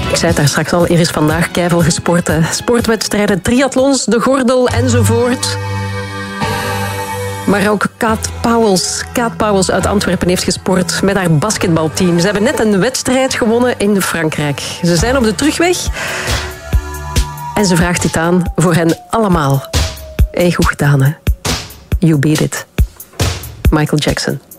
Ik zei het daar straks al, er is vandaag keiveel gesport. Sportwedstrijden, triathlons, de gordel enzovoort. Maar ook Kaat Pauwels uit Antwerpen heeft gesport met haar basketbalteam. Ze hebben net een wedstrijd gewonnen in Frankrijk. Ze zijn op de terugweg en ze vraagt dit aan voor hen allemaal. Hey, goed gedaan, hè? You beat it. Michael Jackson.